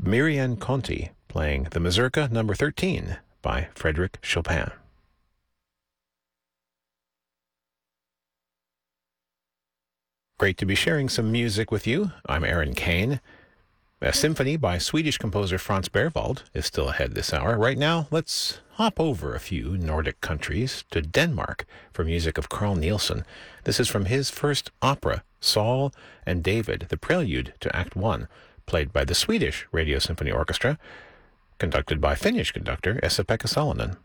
Miriam Conti playing the Mazurka number 13 by Frédéric Chopin. Great to be sharing some music with you. I'm Aaron Kane. A symphony by Swedish composer Franz Berwald is still ahead this hour. Right now, let's hop over a few Nordic countries to Denmark for music of Carl Nielsen. This is from his first opera, Saul and David, the prelude to Act 1, played by the Swedish Radio Symphony Orchestra, conducted by Finnish conductor Esa-Pekka Salonen.